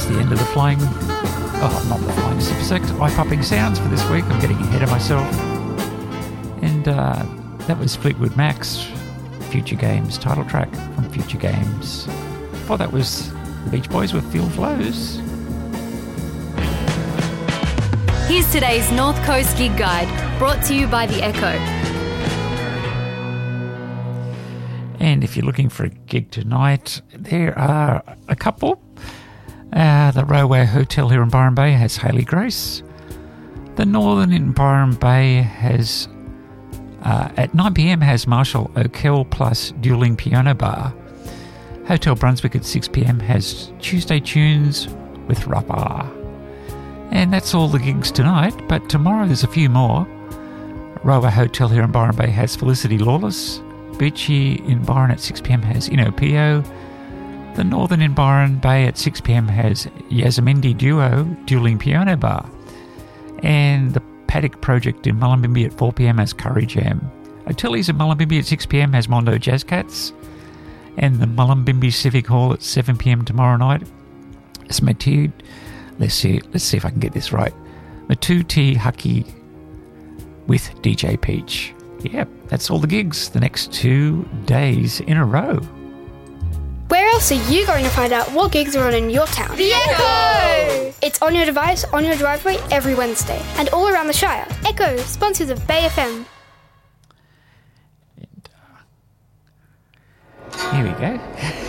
the end of the flying... Oh, not the flying super sect. Eye-popping sounds for this week. I'm getting ahead of myself. And that was Fleetwood Mac's Future Games title track from Future Games. Well, that was the Beach Boys with Feel Flows. Here's today's North Coast Gig Guide, brought to you by The Echo. And if you're looking for a gig tonight, there are a couple. The Railway Hotel here in Byron Bay has Hayley Grace. The Northern in Byron Bay has, at 9pm, has Marshall O'Kell plus Dueling Piano Bar. Hotel Brunswick at 6pm has Tuesday Tunes with Rubber. And that's all the gigs tonight, but tomorrow there's a few more. Railway Hotel here in Byron Bay has Felicity Lawless. Beachy in Byron at 6pm has Inopio. The Northern in Byron Bay at 6pm has Yazamindi Duo Dueling Piano Bar. And the Paddock Project in Mullumbimby at 4pm has Curry Jam. O'Tilly's in Mullumbimby at 6pm has Mondo Jazz Cats. And the Mullumbimby Civic Hall at 7pm tomorrow night is Matude. Let's see if I can get this right. Matuti Haki with DJ Peach. Yep, that's all the gigs the next 2 days in a row. Where else are you going to find out what gigs are on in your town? The Echo! It's on your device, on your driveway, every Wednesday. And all around the Shire. Echo, sponsors of Bay FM. And, here we go.